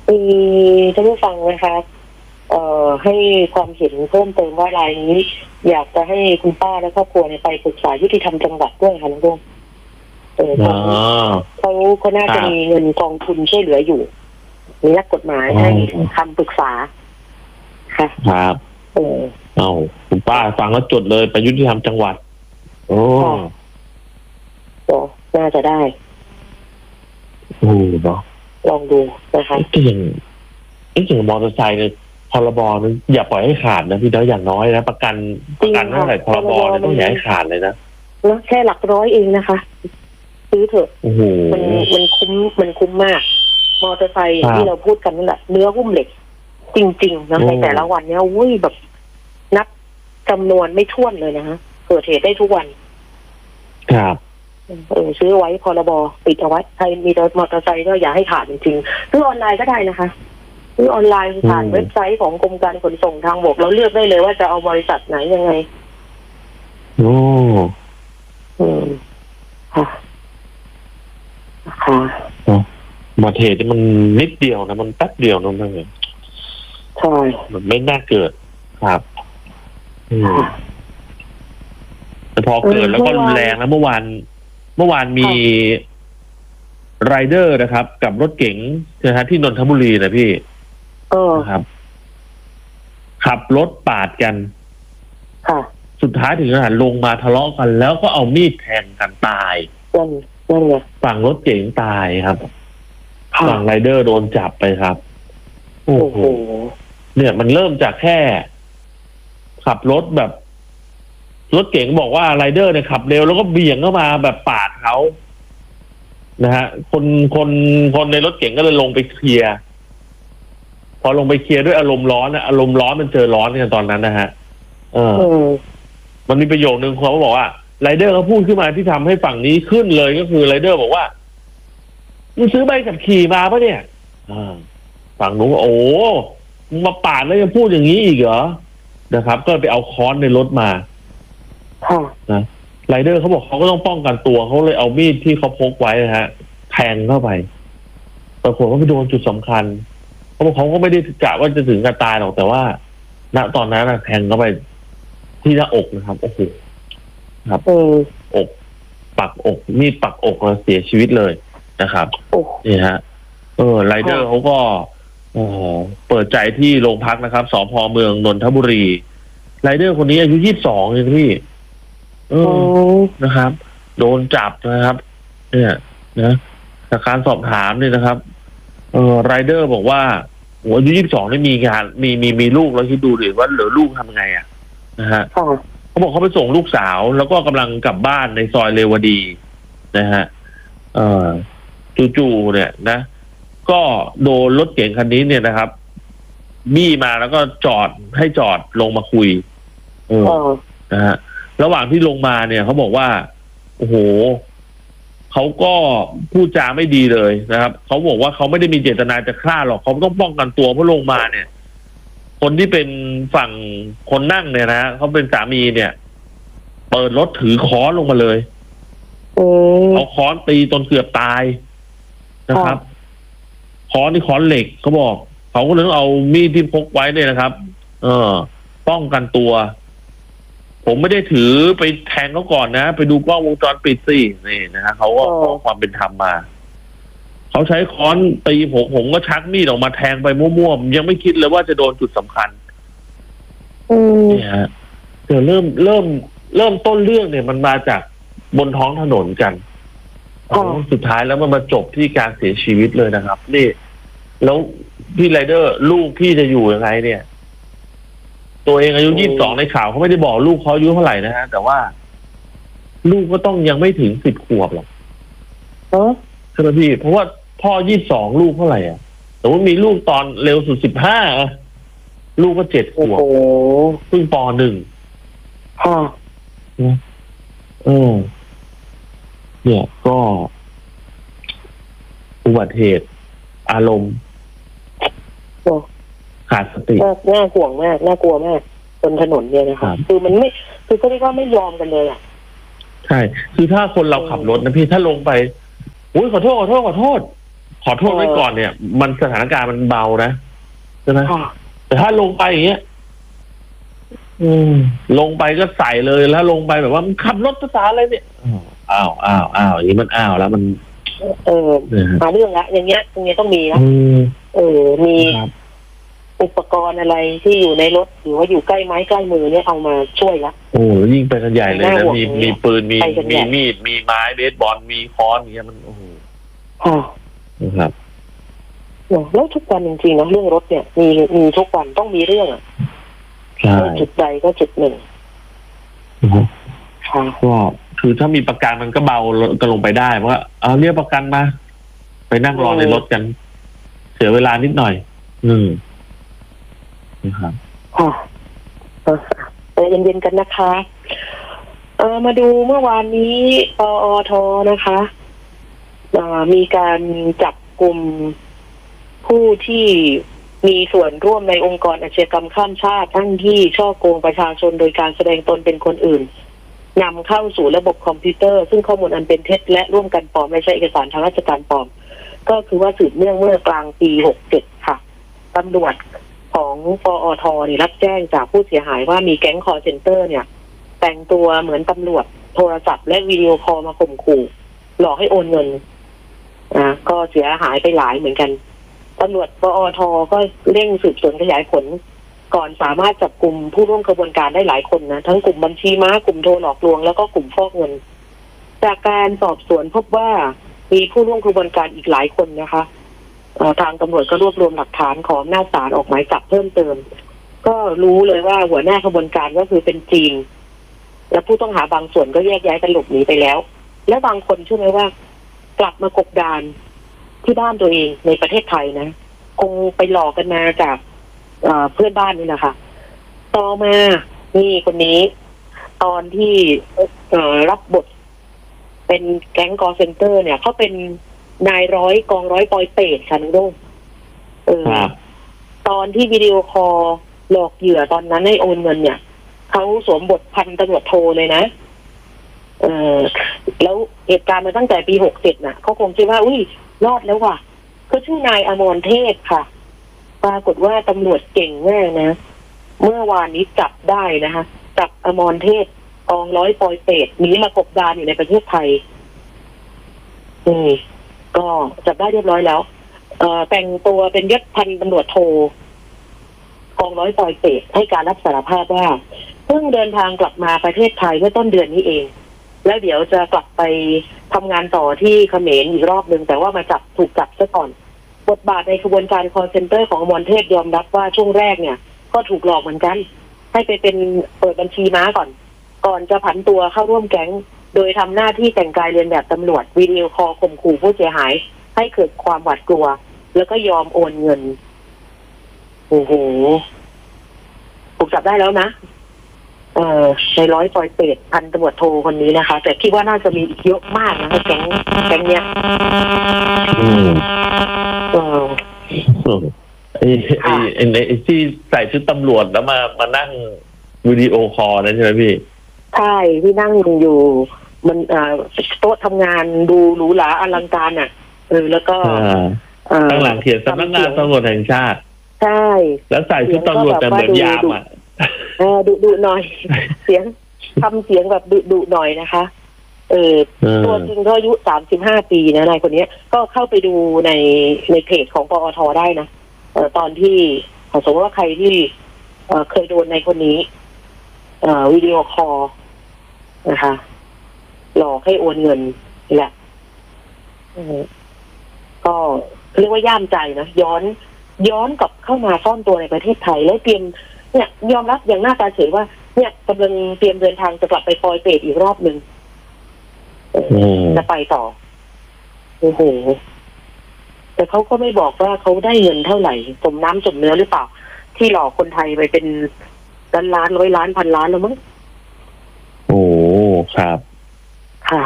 มีท่านผู้ฟังนะคะให้ความเห็นเพิ่มเติมว่ารายนี้อยากจะให้คุณป้าและครอบครัวไปปรึกษายุติธรรมจังหวัดด้วยค่ะลุงดงเขาน่าจะมีเงินกองทุนช่วยเหลืออยู่มีนักกฎหมายให้คำปรึกษาค่ะครับเอาคุณป้าฟังแล้วจดเลยไปยุติธรรมจังหวัดโอ้น่าจะได้เนาะลองดูนะคะอย่างมอเตอร์ไซค์เนี่ยพรบนี่อย่าปล่อยให้ขาดนะพี่น้อยอย่างน้อยนะประกันเท่าไหร่พรบเนี่ยต้องอย่าให้ขาดเลยนะแล้วแค่หลักร้อยเองนะคะซื้อเถอะมันคุ้มมากมอเตอร์ไซค์ที่เราพูดกันนั่นแหละเนื้อหุ้มเหล็กจริงๆนะในแต่ละวันเนี้ยแบบนับจำนวนไม่ถ้วนเลยนะฮะเกิดเหตุได้ทุกวันครับซื้อไว้พรบปิดเอาไว้ใครมีรถมอเตอร์ไซค์ก็อย่าให้ขาดจริงๆซื้อออนไลน์ก็ได้นะคะซื้อออนไลน์ผ่านเว็บไซต์ของกรมการขนส่งทางบกเราเลือกได้เลยว่าจะเอาบริษัทไหนยังไงค่ะมาเหตุมันนิดเดียวนะมันแป๊บเดียวนั่นเองใช่มันไม่น่าเกิดครับแต่พอเกิดแล้วก็รุนแรงแล้วเมื่อวานมีไรเดอร์นะครับกับรถเก๋งนะฮะที่นนทบุรีนะพี่นะครับขับรถปาดกันสุดท้ายถึงขนาดลงมาทะเลาะกันแล้วก็เอามีดแทงกันตายฝั่งรถเก๋งตายครับฝั่งไรเดอร์โดนจับไปครับโอ้โหเนี่ยมันเริ่มจากแค่ขับรถแบบรถเก๋งบอกว่าไรเดอร์เนี่ยขับเร็วแล้วก็เบี่ยงเข้ามาแบบปาดเขานะฮะคนในรถเก๋งก็เลยลงไปเคลียร์พอลงไปเคลียร์ด้วยอารมณ์ร้อนอารมณ์ร้อนมันเจอร้อนกันตอนนั้นนะฮะมันมีประโยคนึงเขาบอกว่าไรเดอร์เขาพูดขึ้นมาที่ทำให้ฝั่งนี้ขึ้นเลยก็คือไรเดอร์บอกว่ามึงซื้อใบขับขี่มาปะเนี่ยฝั่งนู้นโอ้มึงมาปาดแล้วยังพูดอย่างนี้อีกเหรอนะครับก็ไปเอาค้อนในรถมานะไรเดอร์เขาบอกเขาก็ต้องป้องกันตัวเขาเลยเอามีดที่เขาพกไว้นะฮะแทงเข้าไปปรากฏว่าไปโดนจุดสำคัญเขาบอกเขาก็ไม่ได้กะว่าจะถึงกับตายหรอกแต่ว่าณตอนนั้นแทงเข้าไปที่หน้าอกนะครับโอ้โหครับอกปักอกมีดปักอกแล้วเสียชีวิตเลยนะครับนี่ฮะไรเดอร์เขาก็เปิดใจที่โรงพักนะครับสภ.เมืองนนทบุรีไรเดอร์คนนี้อายุ22เองพี่นะครับโดนจับนะครับเนี่ยนะจากการสอบถามเนี่ยนะครับไรเดอร์บอกว่าอายุ22นี่มีงานมีลูกแล้วคิดดูดิว่าเหลือลูกทำไงนะฮะเขาบอกเขาไปส่งลูกสาวแล้วก็กำลังกลับบ้านในซอยเรวดีนะฮะจู่ๆเนี่ยนะก็โดนรถเก๋งคันนี้เนี่ยนะครับบี้มาแล้วก็จอดลงมาคุยนะฮะระหว่างที่ลงมาเนี่ยเขาบอกว่าโอ้โหเขาก็พูดจาไม่ดีเลยนะครับเขาบอกว่าเขาไม่ได้มีเจตนาจะฆ่าหรอกเขาต้องป้องกันตัวเพราะลงมาเนี่ยคนที่เป็นฝั่งคนนั่งเนี่ยนะเขาเป็นสามีเนี่ยเปิดรถถือค้อนลงมาเลยเอาค้อนตีจนเกือบตายนะครับค้อนนี่ค้อนเหล็กเขาบอกเขาก็เลยต้องเอามีดที่พกไว้เนี่ยนะครับป้องกันตัวผมไม่ได้ถือไปแทงเขาก่อนนะไปดูกล้องวงจรปิดสินี่นะฮะเขาก็ขอความเป็นธรรมมาเขาใช้ค้อนตีผมก็ชักมีดออกมาแทงไปมั่วๆยังไม่คิดเลยว่าจะโดนจุดสำคัญเนี่ยฮะเดี๋ยวเริ่มต้นเรื่องเนี่ยมันมาจากบนท้องถนนกันสุดท้ายแล้วมันมาจบที่การเสียชีวิตเลยนะครับนี่แล้วพี่ไรเดอร์ลูกพี่จะอยู่ยังไงเนี่ยตัวเองอายุ22ในข่าวเขาไม่ได้บอกลูกเขาอายุเท่าไหร่นะฮะแต่ว่าลูกก็ต้องยังไม่ถึง10 ขวบหรอกใช่ไหมพี่เพราะว่าพ่อ22ลูกเท่าไหร่แต่ว่ามีลูกตอนเร็วสุด15ลูกก็7 ขวบเพิ่งป.1เนี่ยก็อุบัติเหตุอารมณ์ขาดสติน่าห่วงมากน่ากลัวมากบนถนนเนี่ยนะคะคือมันไม่คือก็เรียกว่าไม่ยอมกันเลยใช่คือถ้าคนเราขับรถนะพี่ถ้าลงไปขอโทษขอโทษไว้ก่อนเนี่ย มันสถานการณ์มันเบานะใช่ไหมค่ะแต่ถ้าลงไปอย่างเงี้ยลงไปก็ใส่เลยแล้วลงไปแบบว่ามันขับรถภาษาอะไรเนี่ยอ้าวอย่างนี้มันอ้าวแล้วมันหาเรื่องละอย่างเงี้ยต้องมีนะมีอุปกรณ์อะไรที่อยู่ในรถหรือว่าอยู่ใกล้ไม้ใกล้มือเนี่ยเอามาช่วยละยิ่งไปกันใหญ่เลยนะมีปืนมีมีดมีไม้เบสบอลมีค้อนอย่างเงี้ยมันครับแล้วทุกวันจริงๆนะเรื่องรถเนี่ยมีทุกวันต้องมีเรื่องอ่ะจุดใดก็จุดหนึ่งก็คือถ้ามีประกันมันก็เบาก็ลงไปได้เพราะว่าเอาเรียกประกันมาไปนั่งรอในรถกันเสียเวลานิดหน่อยนะครับใจเย็นๆกันนะคะมาดูเมื่อวานนี้ปอทนะคะมีการจับกลุ่มผู้ที่มีส่วนร่วมในองค์กรอาชญากรรมข้ามชาติทั้งที่ช่อโกงประชาชนโดยการแสดงตนเป็นคนอื่นนำเข้าสู่ระบบคอมพิวเตอร์ซึ่งข้อมูลอันเป็นเท็จและร่วมกันปลอมไม่ใช่เอกสารทางราชการปลอมก็คือว่าสืบเนื่องเมื่อกลางปี67ค่ะตำรวจของปอทนี่รับแจ้งจากผู้เสียหายว่ามีแก๊งคอลเซ็นเตอร์เนี่ยแต่งตัวเหมือนตำรวจโทรศัพท์และวิดีโอคอลมาข่มขู่หลอกให้โอนเงินก็เสียหายไปหลายเหมือนกันตำรวจปอทก็เร่งสืบสวนขยายผลก่อนสามารถจับกลุ่มผู้ร่วมกระบวนการได้หลายคนนะทั้งกลุ่มบัญชีม้ากลุ่มโทรหลอกลวงแล้วก็กลุ่มฟอกเงินจากการสอบสวนพบว่ามีผู้ร่วมกระบวนการอีกหลายคนนะคะทางตำรวจก็รวบรวมหลักฐานขออำนาจศาลออกหมายจับเพิ่มเติมก็รู้เลยว่าหัวหน้ากระบวนการก็คือเป็นจีนและผู้ต้องหาบางส่วนก็แยกย้ายกันหลบหนีไปแล้วและบางคนเชื่อไหมว่ากลับมากบดานที่บ้านตัวเองในประเทศไทยนะคงไปหลอกกันมาจากเพื่อนบ้านนี่นะคะต่อมานี่คนนี้ตอนที่รับบทเป็นแก๊งคอลเซ็นเตอร์เนี่ยเขาเป็นนายร้อยกองร้อยปอยเปตค่ะนุ้งตอนที่วิดีโอคอลหลอกเหยื่อตอนนั้นให้โอนเงินเนี่ยเขาสวมบทพันตำรวจโทเลยนะแล้วเหตุการณ์มาตั้งแต่ปี67น่ะเขาคงคิดว่าอุ้ยรอดแล้วว่ะก็ชื่อนายอมรเทพค่ะปรากฏว่าตำรวจเก่งมากนะเมื่อวานนี้จับได้นะคะจับอมรเทพกองร้อยปอยเปตหนีมากบดานอยู่ในประเทศไทยก็จับได้เรียบร้อยแล้วแต่งตัวเป็นยศพันตำรวจโทกองร้อยปอยเปตให้การรับสารภาพว่าเพิ่งเดินทางกลับมาประเทศไทยเมื่อต้นเดือนนี้เองแล้วเดี๋ยวจะกลับไปทำงานต่อที่เขมรอีกรอบนึงแต่ว่ามาถูกจับซะก่อนบทบาทในกระบวนการคอลเซ็นเตอร์ของอมรเทพยอมรับว่าช่วงแรกเนี่ยก็ถูกหลอกเหมือนกันให้ไปเป็นเปิดบัญชีม้าก่อนจะผันตัวเข้าร่วมแก๊งโดยทำหน้าที่แต่งกายเรียนแบบตำรวจวิดีโอคอลข่มขู่ผู้เสียหายให้เกิดความหวาดกลัวแล้วก็ยอมโอนเงินโอ้โหถูกจับได้แล้วนะในร้อยปอยเปตพันตำรวจโทคนนี้นะคะแต่คิดว่าน่าจะมีอีกเยอะมากนะคะแก๊งเนี้ยไอ้ที่ใส่ชุดตำรวจแล้วมานั่งวิดีโอคอลนั่นใช่ไหมพี่ใช่ที่นั่งอยู่มันโต๊ะทำงานดูหรูหราอลังการอ่ะแล้วก็ข้างหลังเขียนสำนักงานตำรวจแห่งชาติใช่แล้วใส่ชุดตำรวจแต่เหมือนยามอ่ะดุหน่อยเสียงทำเสียงแบบดุหน่อยนะคะตัวจริงก็อายุ35 ปีนะนายคนนี้ก็เข้าไปดูในเพจของปอทได้นะตอนที่สมมติว่าใครที่เคยโดนในคนนี้วิดีโอคอลนะคะหลอกให้โอนเงินนี่แหละก็เรียกว่าย่ามใจนะย้อนกลับเข้ามาซ่อนตัวในประเทศไทยแล้วเตรียมเนี่ยยอมรับอย่างหน้าตาเฉยว่าเนี่ยกำลังเตรียมเดินทางจะกลับไปปอยเปตอีกรอบนึงจะไปต่อโอ้โหแต่เขาก็ไม่บอกว่าเขาได้เงินเท่าไหร่สมน้ำสมเนื้อหรือเปล่าที่หลอกคนไทยไปเป็นล้านร้อยล้านพันล้านแล้วมั้งโอ้ครับค่ะ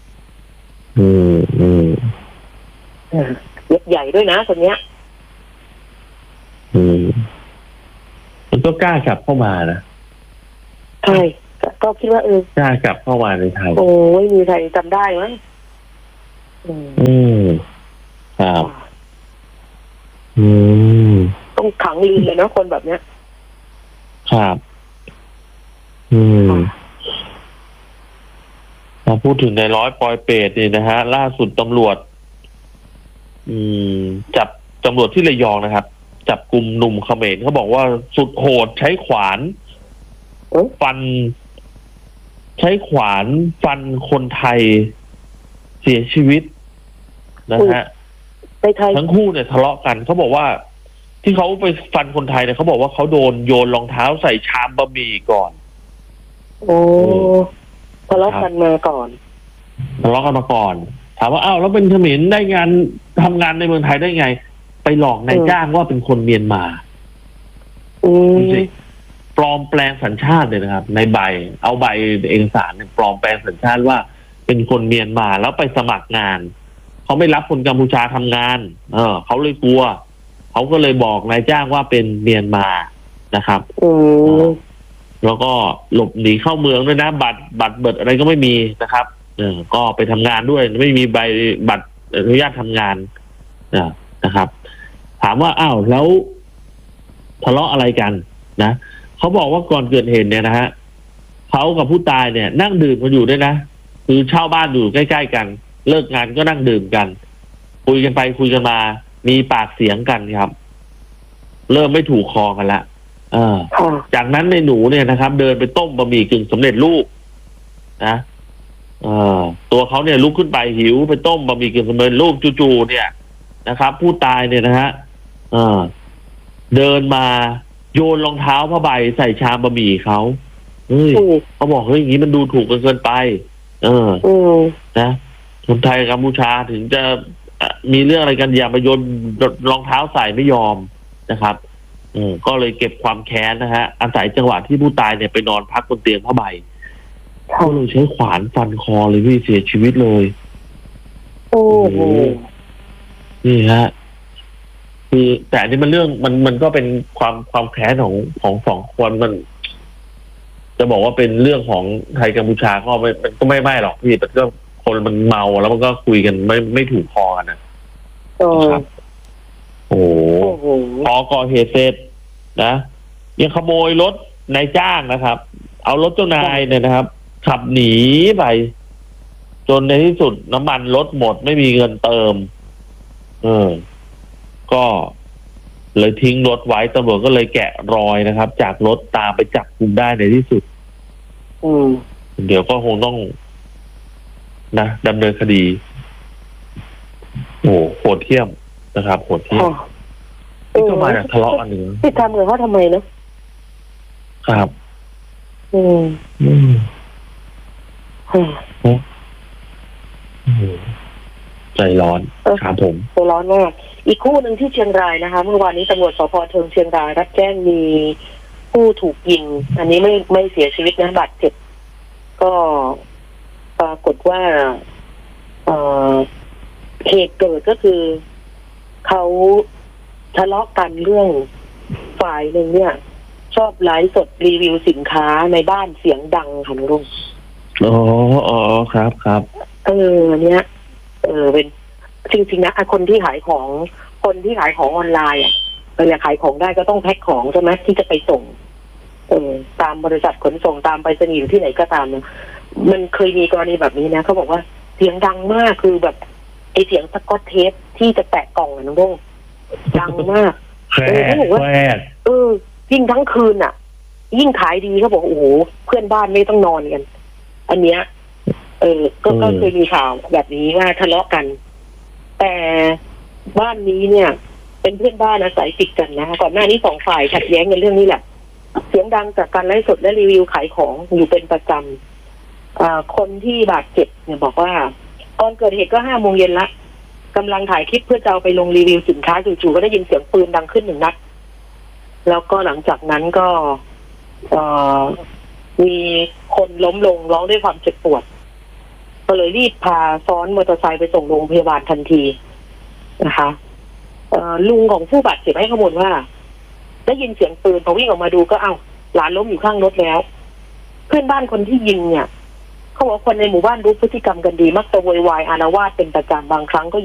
เย็บใหญ่ด้วยนะคนเนี้ยมันก็กล้ากลับเข้ามานะใช่ก็คิดว่ากล้ากลับเข้ามาในไทยโอ้ยมีใครจำได้มั้ยครับอืมต้องขังลืมเลยนะคนแบบเนี้ยครับมาพูดถึงในร้อยปอยเปรตนี่นะฮะล่าสุดตำรวจจับตำรวจที่ระยองนะครับจับกลุ่มหนุ่มเขมรเขาบอกว่าสุดโหดใช้ขวานฟันคนไทยเสียชีวิตนะฮะทั้งคู่เนี่ยทะเลาะกันเขาบอกว่าที่เขาไปฟันคนไทยเนี่ยเขาบอกว่าเขาโดนโยนรองเท้าใส่ชามบะหมี่ก่อนโอ้ทะเลาะกันมาก่อนถามว่าอ้าวแล้วเป็นเขมรได้งานทำงานในเมืองไทยได้ไงไปหลอกนายจ้างว่าเป็นคนเมียนมาปลอมแปลงสัญชาติเลยนะครับในใบเอาใบเอกสารเนี่ยปลอมแปลงสัญชาติว่าเป็นคนเมียนมาแล้วไปสมัครงานเขาไม่รับคนกัมพูชาทำงานเขาเลยกลัวเขาก็เลยบอกนายจ้างว่าเป็นเมียนมานะครับแล้วก็หลบหนีเข้าเมืองด้วยนะบัตรเบิดอะไรก็ไม่มีนะครับก็ไปทำงานด้วยไม่มีใบบัตรอนุญาตทำงานนะครับ ถามว่าอ้าวแล้วทะเลาะอะไรกันนะเขาบอกว่าก่อนเกิดเหตุเนี่ยนะฮะเขากับผู้ตายเนี่ยนั่งดื่มกันอยู่ด้วยนะคือเช่าบ้านอยู่ใกล้ๆกันเลิกงานก็นั่งดื่มกันคุยกันไปคุยกันมามีปากเสียงกันครับเริ่มไม่ถูกคอกันละจากนั้นในหนูเนี่ยนะครับเดินไปต้มบะหมี่กึ่งสำเร็จรูปนะตัวเขาเนี่ยลุกขึ้นไปหิวไปต้มบะหมี่กึ่งสำเร็จรูปจู่ๆเนี่ยนะครับผู้ตายเนี่ยนะฮะเดินมาโยนรองเท้าผ้าใบใส่ชามบะหมี่เขาเขาบอกเฮ้ยอย่างนี้มันดูถูกเกินไปนะคนไทยกัมพูชาถึงจะมีเรื่องอะไรกันอย่ามาโยนรองเท้าใส่ไม่ยอมนะครับก็เลยเก็บความแค้นนะฮะอาศัยจังหวะที่ผู้ตายเนี่ยไปนอนพักบนเตียงผ้าใบเขาเลยใช้ขวานฟันคอเลยพี่เสียชีวิตเลยโอ้โหนี่ฮะคือแต่นี่มันเรื่องมันก็เป็นความแค้นของสองคนมันจะบอกว่าเป็นเรื่องของไทยกัมพูชาก็มันก็ไม่หรอกพี่แต่ก็คนมันเมาแล้วมันก็คุยกันไม่ถูกคอกันนะครับโอ้โหพอก่อเหตุเสร็จนะยังขโมยรถนายจ้างนะครับ เอารถเจ้านายเนี่ยนะครับขับหนีไปจนในที่สุดน้ำมันรถหมดไม่มีเงินเติมก็เลยทิ้งรถไว้ตำรวจก็เลยแกะรอยนะครับจากรถตามไปจับกุมได้ในที่สุดเดี๋ยวก็คงต้องนะดำเนินคดีโอ้โหดเหี้ยมนะครับโหดเหี้ยมนี่ก็มาจากทะเลาะกันหนึ่งที่ทำเลยเขาทำไมนะครับใจร้อนครับผมใจร้อนมากอีกคู่หนึ่งที่เชียงรายนะคะเมื่อวานนี้ตำรวจสภ.เทิงเชียงรายรับแจ้งมีผู้ถูกยิงอันนี้ไม่เสียชีวิตนะบาดเจ็บก็ปรากฏว่าเหตุเกิดก็คือเขาทะเลาะกันเรื่องฝ่ายหนึ่งเนี่ยชอบไลฟ์สดรีวิวสินค้าในบ้านเสียงดังค่ะลุงอ๋อครับเนี้ยเป็นจริงๆนะคนที่ขายของออนไลน์อยากขายของได้ก็ต้องแพ็คของใช่ไหมที่จะไปส่งตามบริษัทขนส่งตามไปรษณีย์อยู่ที่ไหนก็ตามเนี่ยมันเคยมีกรณีแบบนี้นะเขาบอกว่าเสียงดังมากคือแบบไอเสียงสกอตเทปที่จะแตะกล่องน้องดังมากเขาบอกว่ายิ่งทั้งคืนยิ่งขายดีเขาบอกโอ้โหเพื่อนบ้านไม่ต้องนอนกันอันเนี้ยก็เคยมีข่าวแบบนี้ว่าทะเลาะกันแต่บ้านนี้เนี่ยเป็นเพื่อนบ้านอาศัยติดกันนะคะก่อนหน้านี้สองฝ่ายขัดแย้งกันเรื่องนี้แหละเสียงดังจากการไลฟ์สดและรีวิวขายของอยู่เป็นประจำคนที่บาดเจ็บเนี่ยบอกว่าก่อนเกิดเหตุก็5 โมงเย็นละกำลังถ่ายคลิปเพื่อจะเอาไปลงรีวิวสินค้าจู่ๆก็ได้ยินเสียงปืนดังขึ้น1 นัดแล้วก็หลังจากนั้นก็มีคนล้มลงร้องด้วยความเจ็บปวดก็เลยรีบพาซ้อนมอเตอร์ไซค์ไปส่งโรงพยาบาลทันทีนะคะลุงของผู้บาดเจ็บให้ข้อมูลว่าได้ยินเสียงปืนพอวิ่งออกมาดูก็หลานล้มอยู่ข้างรถแล้วเพื่อนบ้านคนที่ยิงเนี่ยเขาบอกคนในหมู่บ้านรู้พฤติกรรมกันดีมักจะโวยวายอาละวาดเป็นประจำบางครั้งก็